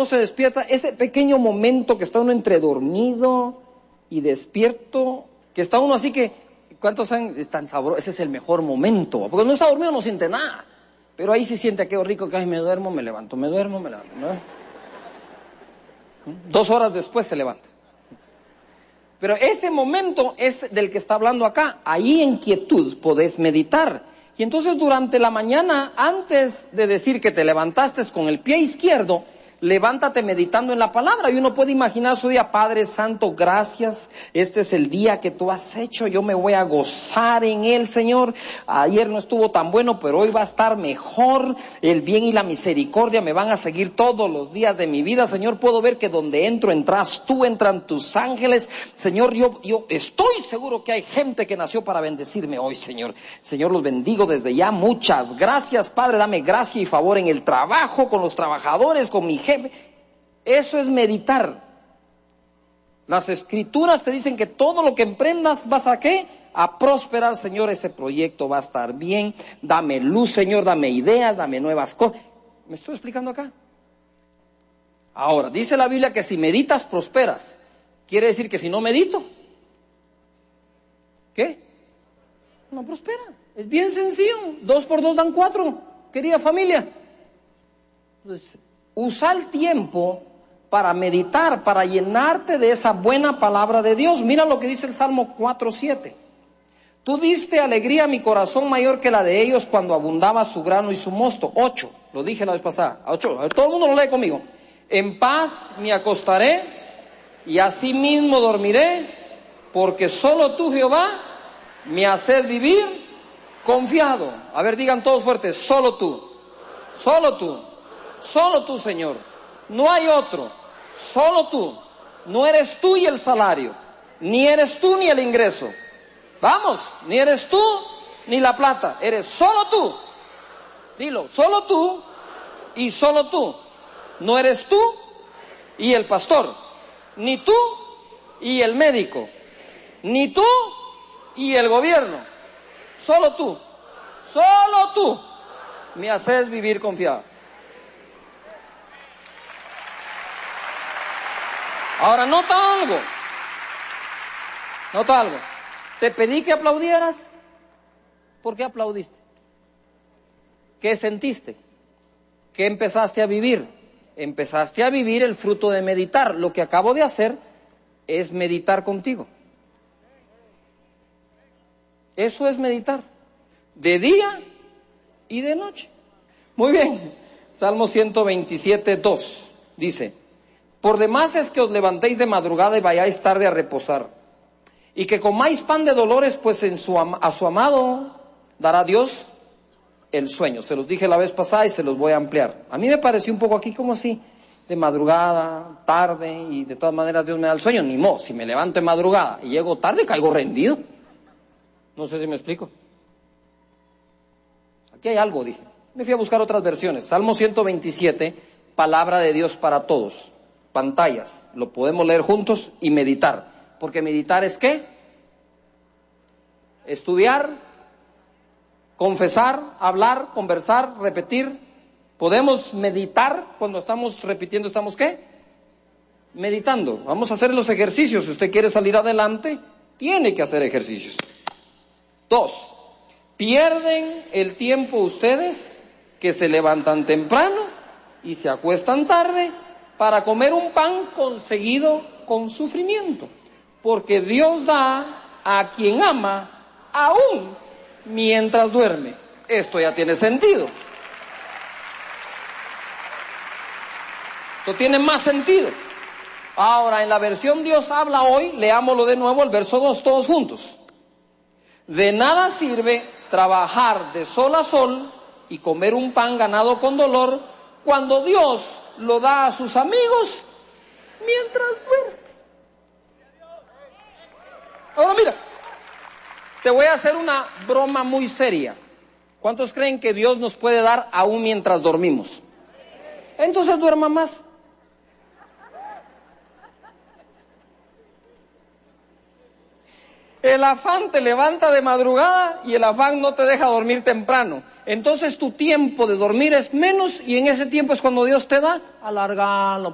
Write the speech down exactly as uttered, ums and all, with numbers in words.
uno se despierta, ese pequeño momento que está uno entre dormido y despierto, que está uno así que, ¿cuántos han, es tan sabroso? Ese es el mejor momento, porque no está dormido, no siente nada, pero ahí sí siente aquello rico que, ay, me duermo, me levanto, me duermo, me levanto, ¿no? Dos horas después se levanta. Pero ese momento es del que está hablando acá. Ahí en quietud podés meditar. Y entonces durante la mañana, antes de decir que te levantaste con el pie izquierdo, levántate meditando en la palabra. Y uno puede imaginar su día: Padre Santo, gracias. Este es el día que tú has hecho. Yo me voy a gozar en él, Señor. Ayer no estuvo tan bueno, pero hoy va a estar mejor. El bien y la misericordia me van a seguir todos los días de mi vida. Señor, puedo ver que donde entro, entras tú, entran tus ángeles. Señor, yo, yo estoy seguro que hay gente que nació para bendecirme hoy, Señor. Señor, los bendigo desde ya. Muchas gracias, Padre. Dame gracia y favor en el trabajo, con los trabajadores, con mi jefe. Eso es meditar. Las escrituras te dicen que todo lo que emprendas vas a ¿qué? A prosperar, Señor. Ese proyecto va a estar bien. Dame luz, Señor, dame ideas, dame nuevas cosas. ¿Me estoy explicando acá? Ahora, dice la Biblia que si meditas, prosperas. Quiere decir que si no medito, ¿qué? No prospera. Es bien sencillo. Dos por dos dan cuatro, querida familia. Entonces, usa el tiempo para meditar, para llenarte de esa buena palabra de Dios. Mira lo que dice el Salmo cuatro siete. Tú diste alegría a mi corazón mayor que la de ellos cuando abundaba su grano y su mosto. Ocho, lo dije la vez pasada. Ocho, a ver, todo el mundo lo lee conmigo. En paz me acostaré y asimismo dormiré, porque solo tú, Jehová, me haces vivir confiado. A ver, digan todos fuertes: solo tú, solo tú. Solo tú, Señor, no hay otro, solo tú. No eres tú y el salario, ni eres tú ni el ingreso. Vamos, ni eres tú ni la plata, eres solo tú. Dilo, solo tú y solo tú. No eres tú y el pastor, ni tú y el médico, ni tú y el gobierno. Solo tú, solo tú me haces vivir confiado. Ahora, nota algo, nota algo. Te pedí que aplaudieras. ¿Por qué aplaudiste? ¿Qué sentiste? ¿Qué empezaste a vivir? Empezaste a vivir el fruto de meditar. Lo que acabo de hacer es meditar contigo. Eso es meditar. De día y de noche. Muy bien. Salmo ciento veintisiete, dos. Dice: por demás es que os levantéis de madrugada y vayáis tarde a reposar, y que comáis pan de dolores, pues en su am- a su amado dará Dios el sueño. Se los dije la vez pasada y se los voy a ampliar. A mí me pareció un poco aquí como así, de madrugada, tarde, y de todas maneras Dios me da el sueño. Ni modo, si me levanto en madrugada y llego tarde, caigo rendido. No sé si me explico. Aquí hay algo, dije. Me fui a buscar otras versiones. Salmo ciento veintisiete, palabra de Dios para todos. Pantallas, lo podemos leer juntos y meditar. Porque meditar es ¿qué? Estudiar, confesar, hablar, conversar, repetir. Podemos meditar cuando estamos repitiendo, ¿estamos qué? Meditando. Vamos a hacer los ejercicios. Si usted quiere salir adelante, tiene que hacer ejercicios. Dos, pierden el tiempo ustedes que se levantan temprano y se acuestan tarde para comer un pan conseguido con sufrimiento, porque Dios da a quien ama aún mientras duerme. Esto ya tiene sentido. Esto tiene más sentido. Ahora, en la versión Dios habla hoy, leámoslo de nuevo, el verso dos, todos juntos. De nada sirve trabajar de sol a sol y comer un pan ganado con dolor cuando Dios lo da a sus amigos mientras duerme. Ahora mira, te voy a hacer una broma muy seria. ¿Cuántos creen que Dios nos puede dar aún mientras dormimos? Entonces duerma más. El afán te levanta de madrugada y el afán no te deja dormir temprano. Entonces tu tiempo de dormir es menos y en ese tiempo es cuando Dios te da, alargarlo.